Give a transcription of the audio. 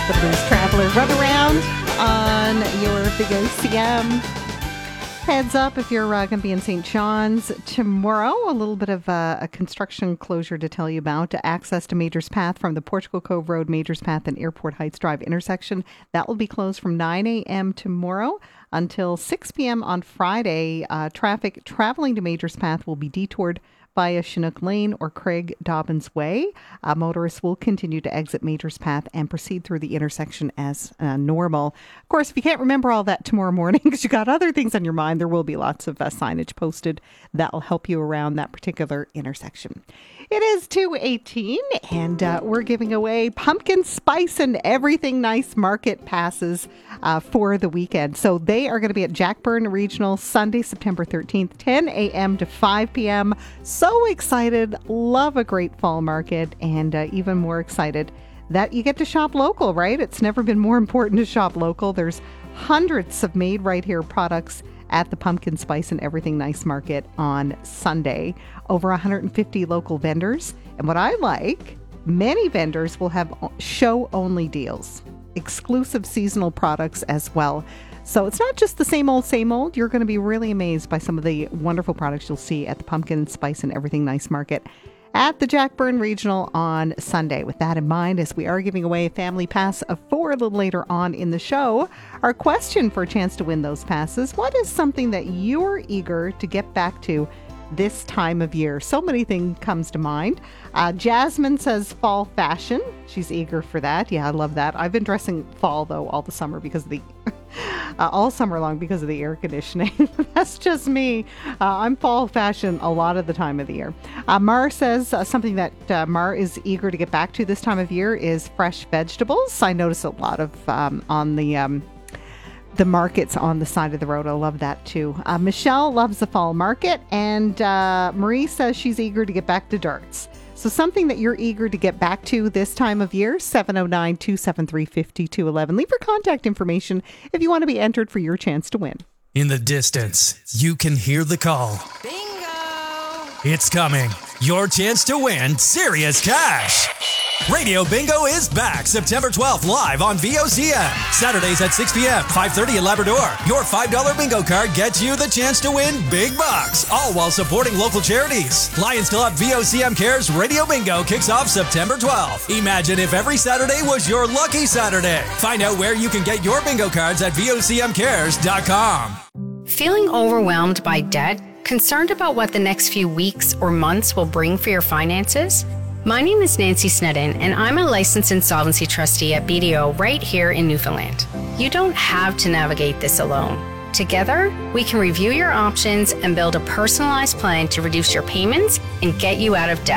The Blues Traveler run around on your Big OCM. Heads up if you're going to be in St. John's tomorrow. A little bit of a construction closure to tell you about. Access to Majors Path from the Portugal Cove Road, Majors Path and Airport Heights Drive intersection. That will be closed from 9 a.m. tomorrow until 6 p.m. on Friday. Traffic traveling to Majors Path will be detoured via Chinook Lane or Craig Dobbins Way. Motorists will continue to exit Majors Path and proceed through the intersection as normal. Of course, if you can't remember all that tomorrow morning because you got other things on your mind, there will be lots of signage posted that will help you around that particular intersection. It is 2:18 and we're giving away pumpkin spice and everything nice market passes for the weekend. So they are going to be at Jackburn Regional Sunday, September 13th, 10 a.m. to 5 p.m. So excited, love a great fall market, and even more excited that you get to shop local, right? It's never been more important to shop local. There's hundreds of made right here products at the Pumpkin Spice and Everything Nice Market on Sunday. Over 150 local vendors. And what I like, many vendors will have show-only deals, exclusive seasonal products as well. So it's not just the same old. You're going to be really amazed by some of the wonderful products you'll see at the Pumpkin Spice and Everything Nice Market at the Jackburn Regional on Sunday. With that in mind, as we are giving away a family pass of 4 a little later on in the show, our question for a chance to win those passes: what is something that you're eager to get back to this time of year? So many things comes to mind. Jasmine says fall fashion. She's eager for that. Yeah, I love that. I've been dressing fall though all the summer because of the all summer long because of the air conditioning. That's just me. I'm fall fashion a lot of the time of the year. Mar says something that Mar is eager to get back to this time of year is fresh vegetables. I notice a lot of on the markets on the side of the road. I love that too. Michelle loves the fall market, and Marie says she's eager to get back to darts. So something that you're eager to get back to this time of year, 709-273-5211. Leave your contact information if you want to be entered for your chance to win. In the distance, you can hear the call. Bingo! It's coming. Your chance to win serious cash. Radio Bingo is back September 12th live on VOCM. Saturdays at 6 p.m., 5:30 in Labrador. Your $5 bingo card gets you the chance to win big bucks, all while supporting local charities. Lions Club VOCM Cares Radio Bingo kicks off September 12th. Imagine if every Saturday was your lucky Saturday. Find out where you can get your bingo cards at VOCMcares.com. Feeling overwhelmed by debt? Concerned about what the next few weeks or months will bring for your finances? My name is Nancy Snedden, and I'm a licensed insolvency trustee at BDO right here in Newfoundland. You don't have to navigate this alone. Together, we can review your options and build a personalized plan to reduce your payments and get you out of debt.